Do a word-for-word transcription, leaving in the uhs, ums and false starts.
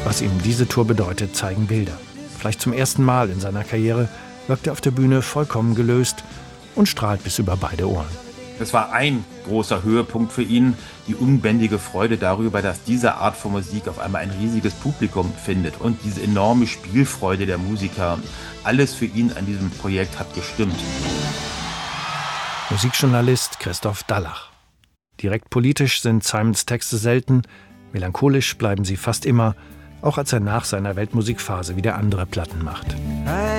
Was ihm diese Tour bedeutet, zeigen Bilder. Vielleicht zum ersten Mal in seiner Karriere wirkt er auf der Bühne vollkommen gelöst und strahlt bis über beide Ohren. Das war ein großer Höhepunkt für ihn, die unbändige Freude darüber, dass diese Art von Musik auf einmal ein riesiges Publikum findet und diese enorme Spielfreude der Musiker. Alles für ihn an diesem Projekt hat gestimmt. Musikjournalist Christoph Dallach. Direkt politisch sind Simons Texte selten, melancholisch bleiben sie fast immer, auch als er nach seiner Weltmusikphase wieder andere Platten macht.